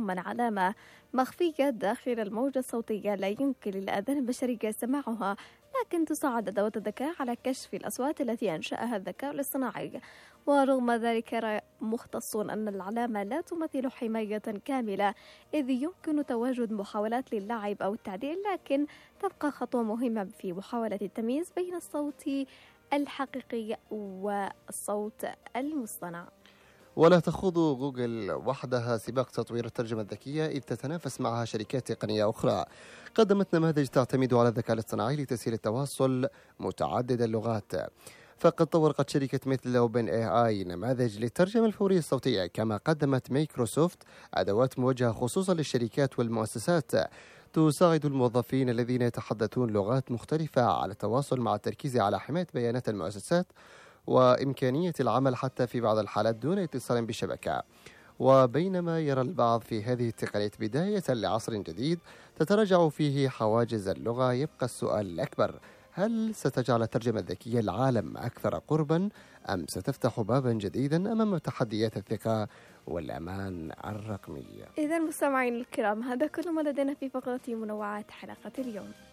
تتضمن علامة مخفية داخل الموجة الصوتية لا يمكن للأذان البشرية سماعها، لكن تساعد أدوات الذكاء على كشف الأصوات التي أنشأها الذكاء الاصطناعي. ورغم ذلك يرى مختصون أن العلامة لا تمثل حماية كاملة، إذ يمكن تواجد محاولات للعب أو التعديل، لكن تبقى خطوة مهمة في محاولة التمييز بين الصوت الحقيقي والصوت المصطنع. ولا تخوض جوجل وحدها سباق تطوير الترجمة الذكية، إذ تتنافس معها شركات تقنية أخرى قدمت نماذج تعتمد على الذكاء الاصطناعي لتسهيل التواصل متعدد اللغات. فقد طورت شركة مثل اوبن اي اي نماذج للترجمة الفورية الصوتية، كما قدمت مايكروسوفت أدوات موجهة خصوصا للشركات والمؤسسات تساعد الموظفين الذين يتحدثون لغات مختلفة على التواصل مع التركيز على حماية بيانات المؤسسات وإمكانية العمل حتى في بعض الحالات دون اتصال بالشبكة. وبينما يرى البعض في هذه التقنية بداية لعصر جديد تتراجع فيه حواجز اللغة، يبقى السؤال الأكبر: هل ستجعل الترجمة الذكية العالم أكثر قربا، أم ستفتح بابا جديدا أمام تحديات الثقة والأمان الرقمي؟ إذا مستمعين الكرام، هذا كل ما لدينا في فقرة منوعات حلقة اليوم.